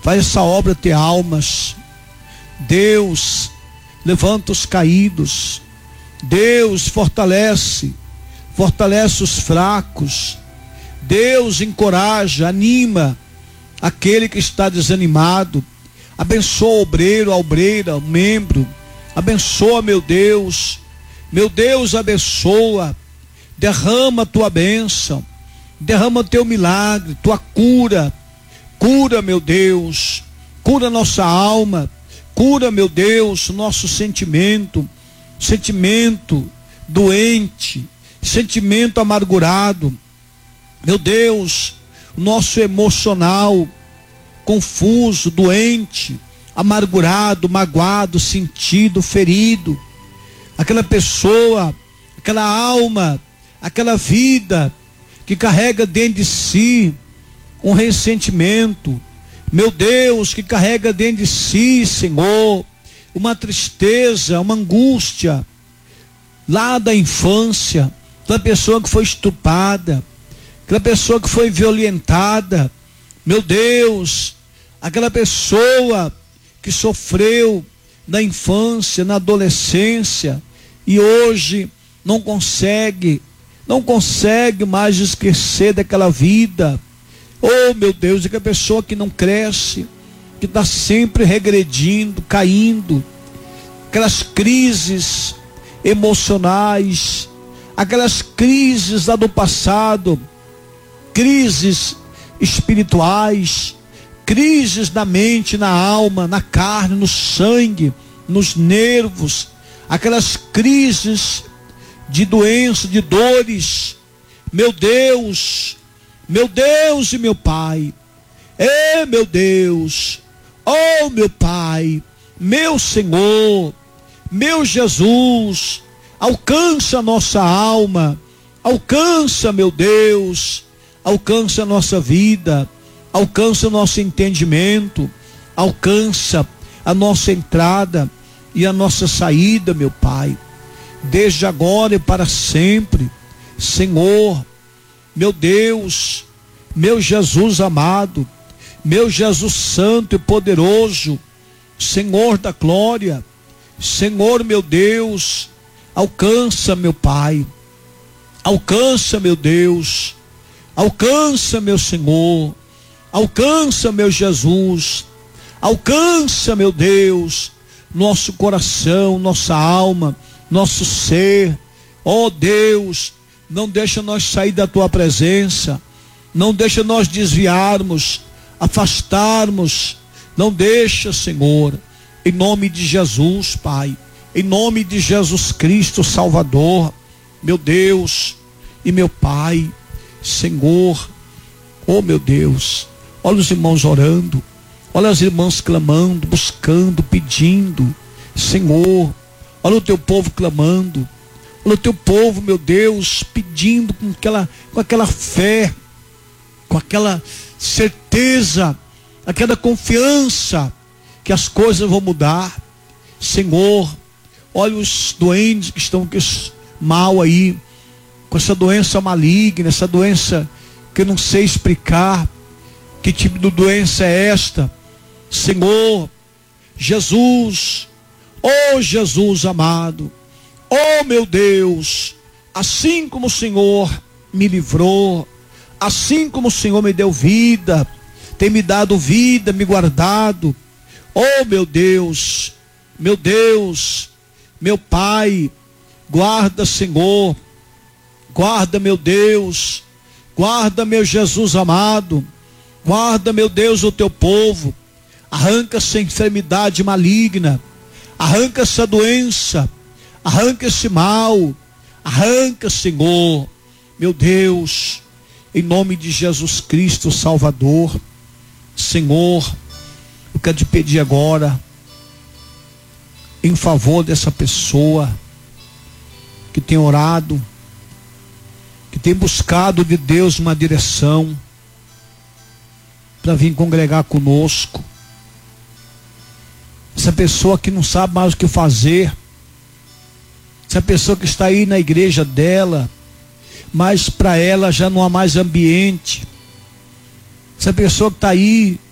Faz essa obra ter almas. Deus, levanta os caídos. Deus, fortalece os fracos. Deus, encoraja, anima aquele que está desanimado. Abençoa o obreiro, a obreira, o membro. Abençoa, meu Deus. Meu Deus, abençoa. Derrama a tua bênção. Derrama o teu milagre, tua cura. Cura, meu Deus. Cura nossa alma. Cura, meu Deus, nosso sentimento doente, sentimento amargurado. Meu Deus, nosso emocional confuso, doente, amargurado, magoado, sentido, ferido. Aquela pessoa, aquela alma, aquela vida que carrega dentro de si um ressentimento. Meu Deus, que carrega dentro de si, Senhor, uma tristeza, uma angústia lá da infância, aquela pessoa que foi estuprada, aquela pessoa que foi violentada. Meu Deus, aquela pessoa que sofreu na infância, na adolescência e hoje não consegue mais esquecer daquela vida. Oh, meu Deus, aquela pessoa que não cresce, que está sempre regredindo, caindo, aquelas crises emocionais, aquelas crises lá do passado, crises espirituais, crises na mente, na alma, na carne, no sangue, nos nervos, aquelas crises de doença, de dores. Meu Deus e meu Pai, meu Deus, oh meu Pai, meu Senhor, meu Jesus, alcança a nossa alma, alcança, meu Deus, alcança a nossa vida, alcança o nosso entendimento, alcança a nossa entrada e a nossa saída, meu Pai, desde agora e para sempre. Senhor, meu Deus, meu Jesus amado, meu Jesus santo e poderoso, Senhor da glória, Senhor meu Deus, alcança, meu Pai, alcança, meu Deus, alcança, meu Senhor, alcança, meu Jesus, alcança, meu Deus, nosso coração, nossa alma, nosso ser. Ó Deus, não deixa nós sair da tua presença, não deixa nós desviarmos, afastarmos, não deixa, Senhor, em nome de Jesus, Pai, em nome de Jesus Cristo Salvador, meu Deus e meu Pai, Senhor, oh meu Deus, olha os irmãos orando, olha as irmãs clamando, buscando, pedindo, Senhor, olha o teu povo clamando, olha o teu povo, meu Deus, pedindo com aquela fé, com aquela certeza, aquela confiança que as coisas vão mudar. Senhor, olha os doentes que estão mal aí, com essa doença maligna, essa doença que eu não sei explicar, que tipo de doença é esta, Senhor, Jesus, oh Jesus amado, oh meu Deus, assim como o Senhor me livrou, assim como o Senhor me deu vida, tem me dado vida, me guardado, oh meu Deus, meu Pai, guarda, Senhor, guarda, meu Deus, guarda, meu Jesus amado, guarda, meu Deus, o teu povo, arranca essa enfermidade maligna, arranca essa doença, arranca esse mal, arranca, Senhor, meu Deus, em nome de Jesus Cristo Salvador. Senhor, eu quero te pedir agora, em favor dessa pessoa que tem orado, que tem buscado de Deus uma direção para vir congregar conosco. Essa pessoa que não sabe mais o que fazer, essa pessoa que está aí na igreja dela, mas para ela já não há mais ambiente. Essa pessoa que está aí